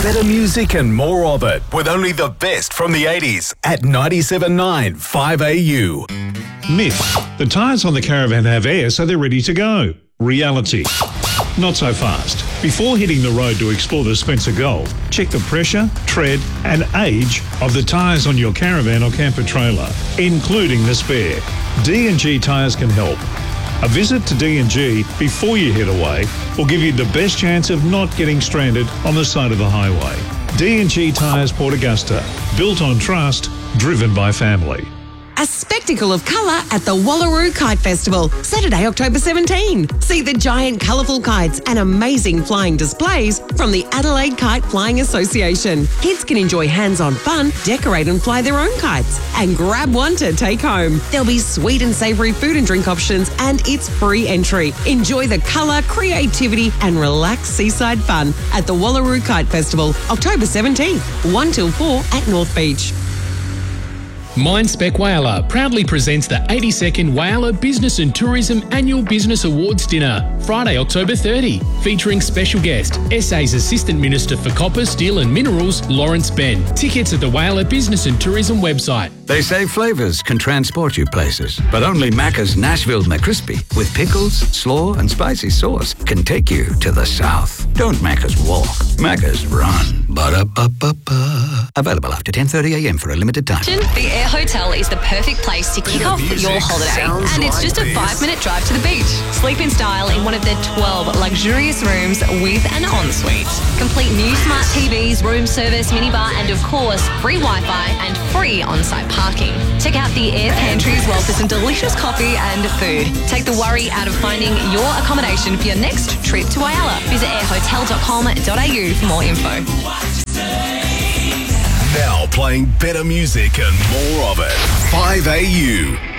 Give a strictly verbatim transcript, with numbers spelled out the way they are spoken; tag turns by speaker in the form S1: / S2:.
S1: Better music and more of it with only the best from the eighties at ninety-seven point nine five A U.
S2: Myth. The tyres on the Caravan have air so they're ready to go. Reality. Not so fast. Before hitting the road to explore the Spencer Gulf, check the pressure, tread and age of the tyres on your caravan or camper trailer, including the spare. D and G Tyres can help. A visit to D and G before you head away will give you the best chance of not getting stranded on the side of the highway. D and G Tyres Port Augusta, built on trust, driven by family.
S3: A spectacle of colour at the Wallaroo Kite Festival, Saturday, October seventeenth. See the giant colourful kites and amazing flying displays from the Adelaide Kite Flying Association. Kids can enjoy hands-on fun, decorate and fly their own kites, and grab one to take home. There'll be sweet and savoury food and drink options, and it's free entry. Enjoy the colour, creativity and relaxed seaside fun at the Wallaroo Kite Festival, October seventeenth, one till four at North Beach.
S4: Mindspec Whyalla proudly presents the eighty-second Whyalla Business and Tourism Annual Business Awards Dinner, Friday, October thirtieth, featuring special guest, S A's Assistant Minister for Copper, Steel and Minerals, Lawrence Ben. Tickets at the Whyalla Business and Tourism website.
S5: They say flavours can transport you places, but only Macca's Nashville McCrispy with pickles, slaw and spicy sauce can take you to the south. Don't Macca's walk, Macca's run. Ba-da-ba-ba-ba. Available after ten thirty a m for a limited time.
S6: The Air Hotel is the perfect place to kick off your holiday. And it's just a five-minute drive to the beach. Sleep in style in one of their twelve luxurious rooms with an ensuite. Complete new smart T Vs, room service, minibar, and of course, free Wi-Fi and free on-site parking. Check out the Air Pantry as well for some delicious coffee and food. Take the worry out of finding your accommodation for your next trip to Whyalla. Visit air hotel dot com dot a u for more info.
S1: Now playing better music and more of it. five A U.